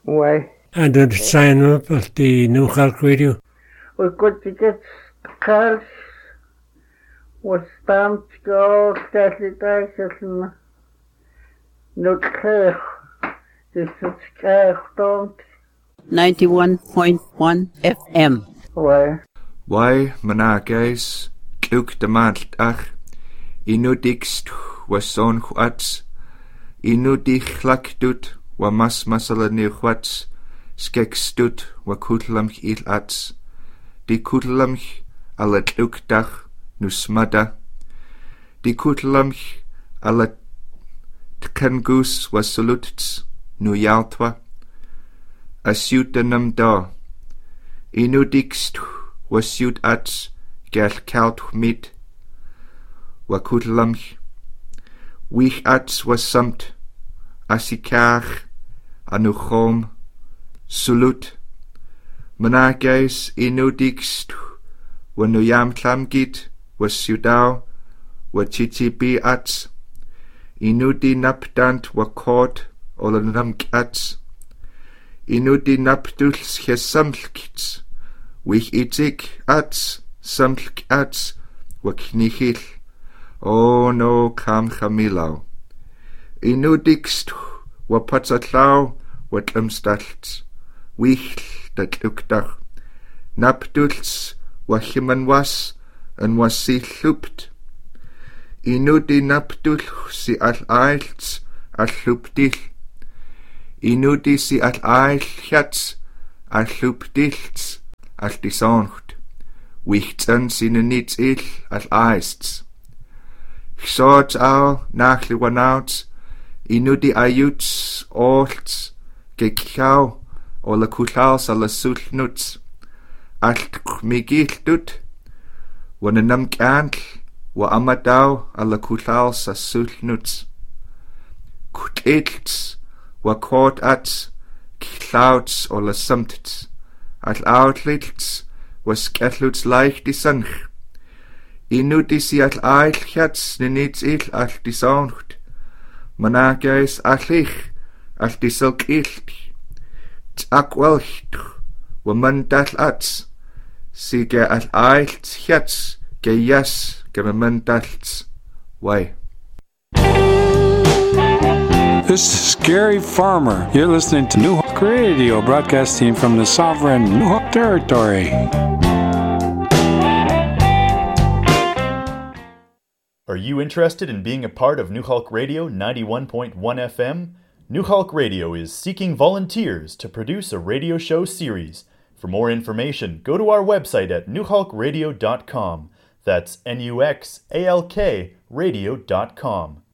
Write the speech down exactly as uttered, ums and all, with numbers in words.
Why? And did sign up at the New Hulk Radio? We got to get cards. Was stamped go steadily dice no care. This is care don't. ninety-one point one F M. Why? Why managais kluk de malt ach inudikst was son huats inudich lakdut wa mas masala ni huats skekstut wa kutlamch il ats di kutlamch ala kluk dach nu smada di kutlamch ala tkangus wa soluts nu yaltwa asiutanam da inudikst was siut ats gel kaut mit wa kutlamch wich ats was samt asikach anu chom sulut managais inudikst wa nu yam tlamgit was siudau wa chichibi ats inudi napdant wa kort olanamk ats inudi napduls chesamlkits wich itzig ats samlk ats wa knichil o no kam chamilau inudikst wa patzatlau wa tlamstalts wich dat lukdach napduls wa chimanwas en was si lhupt inudi napdul si al ailts al hlupdil inudi si al ailchats al hlupdilts al disoncht wichtsen sine nits il al aists Xort au nachli wanauts inudi ayuts olts gekau ola kulaus ala sulnuts alt migiltut wananam kantl wa amadau ala kulaus as sulnuts kutlits wa kort ats klauts ola samtits al outlits was ketluts leicht die sanch inudi si al ailchats ninits il al die soncht managais alich al die silk ilt t'akwelcht wa mandal ats si ge al ailchats ge yes ge mandals why. This is Gary Farmer. You're listening to New Hawk Radio, broadcasting from the sovereign New Hawk territory. Are you interested in being a part of New Hulk Radio ninety-one point one F M? New Hulk Radio is seeking volunteers to produce a radio show series. For more information, go to our website at new hulk radio dot com. That's N U X A L K radio dot com.